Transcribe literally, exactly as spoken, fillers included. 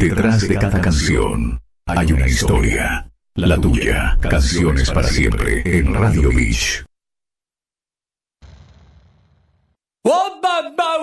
Detrás de cada canción hay una historia. La tuya, Canciones para Siempre, en Radio Beach.